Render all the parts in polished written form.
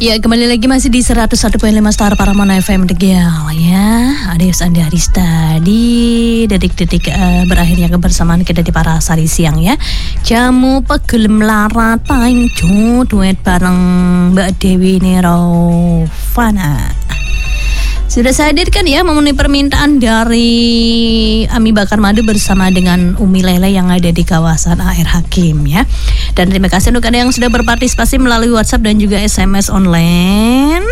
Ya, kembali lagi masih di 101.5 Star Paramount FM Tegal ya. Adios Andi Arista di detik-detik berakhirnya kebersamaan kita di Parasari Siang ya. Jamu pegelem larat paing duet bareng Mbak Dewi Nerovana. Sudah saya hadirkan ya memenuhi permintaan dari Ami Bakar Madu bersama dengan Umi Lele yang ada di kawasan AR Hakim ya. Dan terima kasih untuk Anda yang sudah berpartisipasi melalui WhatsApp dan juga SMS online.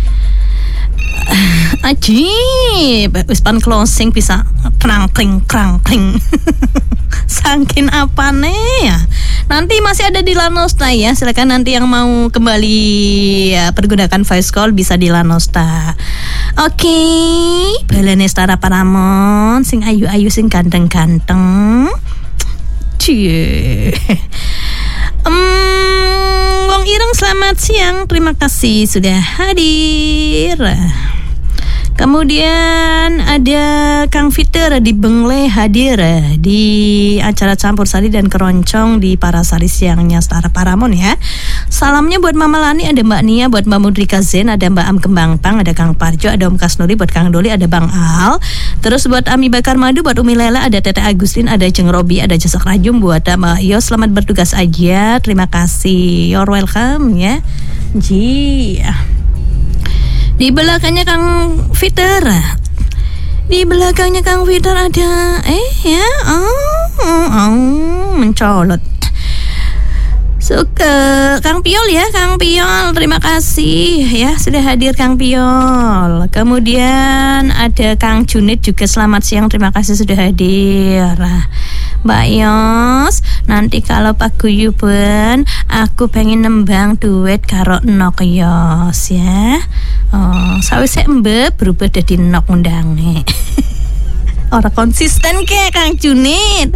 Ajib, wispan closing bisa krang-kring. Saking apa nih ya. Nanti masih ada di Lanosta ya. Silakan nanti yang mau kembali ya, pergunakan voice call bisa di Lanosta. Oke, balane Stara Paramount sing ayu-ayu sing ganteng-ganteng. Cie. Wong Ireng selamat siang. Terima kasih sudah hadir. Kemudian ada Kang Fiter di Bengle hadir di acara campur sari dan keroncong di Parasari Siangnya Stara Paramount ya. Salamnya buat Mama Lani, ada Mbak Nia, buat Mbak Mudrika Zen, ada Mbak Am Kembang Pang, ada Kang Parjo, ada Om Kasnuri, buat Kang Doli, ada Bang Al. Terus buat Ami Bakar Madu, buat Umi Lela, ada Tete Agustin, ada Jeng Robi, ada Jasak Rajum, buat Mbak Yos, selamat bertugas aja. Terima kasih. You're welcome ya. Ji. Di belakangnya Kang Fiter. Di belakangnya Kang Fiter ada ya. Mencolot. Suka Kang Piol ya, Kang Piol. Terima kasih ya sudah hadir Kang Piol. Kemudian ada Kang Junid juga selamat siang. Terima kasih sudah hadir. Mbak Yos, nanti kalau Pak Guyuben aku pengen nembang duet karo Nok Yos ya. Sawise Mbak berubah dadi Nok undange. Orang konsisten ke Kang Junid.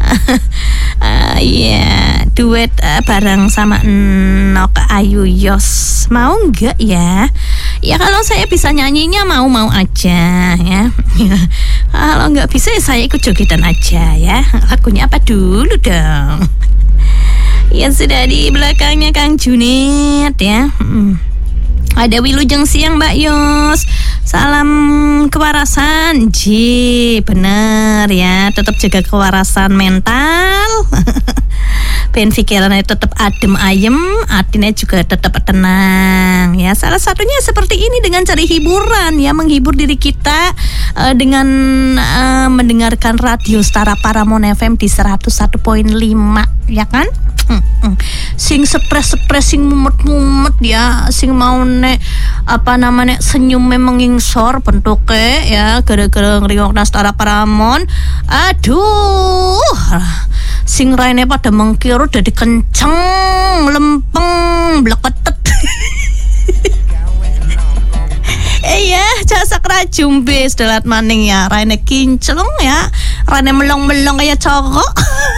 Iya, duet bareng sama Nok Ayu Yos. Mau enggak ya? Ya kalau saya bisa nyanyinya mau aja ya. Kalau enggak bisa ya saya ikut jogetan aja ya. Lagunya apa dulu dong? Yang sudah di belakangnya Kang Junid ya. Ada Wilujeng siang Mbak Yos. Salam kewarasan. Ji, bener ya. Tetap jaga kewarasan mental. Ben pikirannya tetap adem ayem, hatinya juga tetap tenang ya. Salah satunya seperti ini dengan cari hiburan ya, menghibur diri kita dengan mendengarkan radio Stara Paramount FM di 101.5 ya kan? Sing stres sing mumet ya, sing mau nek apa namanya senyum memang ngingsor bentuknya ya gara-gara ngeriwok Stara Paramount. Aduh, sing raine pada mengkiru jadi kenceng, lempeng, bleketet. Iya, Jasak Rajum bis delat maning ya, raine kinclong ya, raine melong-melong kayak cokok.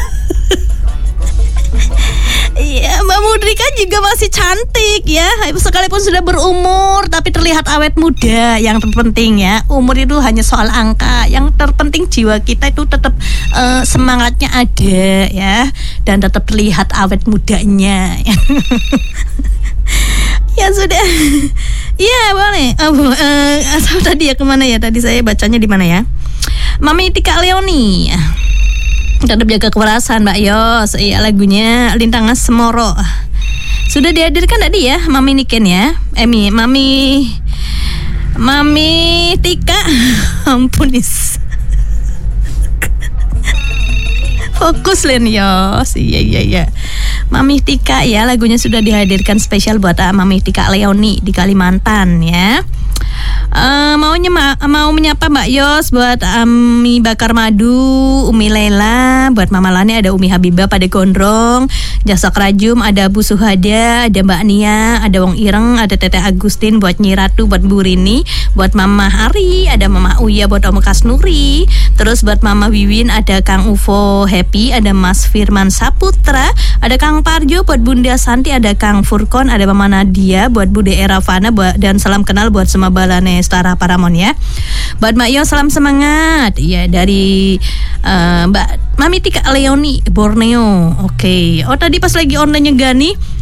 Iya, Mbak Mudrika juga masih cantik ya. Sekalipun sudah berumur tapi terlihat awet muda. Yang terpenting ya, umur itu hanya soal angka. Yang terpenting jiwa kita itu tetap semangatnya ada ya, dan tetap terlihat awet mudanya. Ya sudah. Iya, boleh. Tadi ya kemana ya? Tadi saya bacanya di mana ya? Mami Tika Leoni. Tetap jaga kewarasan Mbak Yos. Iya, lagunya Lintangan Semoro. Sudah dihadirkan tadi ya Mami Niken ya. Mami Tika. Ampunis. Fokus Len Yos. Iya. Mami Tika ya, lagunya sudah dihadirkan spesial buat Mami Tika Leoni di Kalimantan ya. Mau menyapa Mbak Yos buat Ami Bakar Madu, Umi Lela, buat Mama Lani ada Umi Habibah pada Gondrong, Jasak Rajum, ada Bu Suhada, ada Mbak Nia, ada Wong Ireng, ada Tete Agustin, buat Nyi Ratu, buat Bu Rini, buat Mama Hari, ada Mama Uya, buat Om Kasnuri, terus buat Mama Wiwin ada Kang Ufo Happy, ada Mas Firman Saputra, ada Kang Parjo, buat Bunda Santi, ada Kang Furkon, ada Mama Nadia, buat Bude Eravana, dan salam kenal buat semua balane Stara Paramount ya. Buat Mbak Yo salam semangat ya dari Mbak Mami Tika Leoni Borneo. Oke. Oh tadi pas lagi online Gani